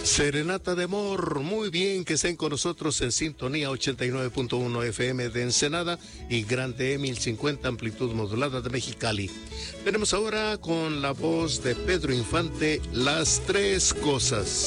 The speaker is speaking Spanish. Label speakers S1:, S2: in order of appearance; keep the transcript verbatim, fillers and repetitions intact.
S1: Serenata de amor, muy bien que estén con nosotros en sintonía ochenta y nueve punto uno F M de Ensenada y Grande E mil cincuenta amplitud modulada de Mexicali. Tenemos ahora con la voz de Pedro Infante Las Tres Cosas.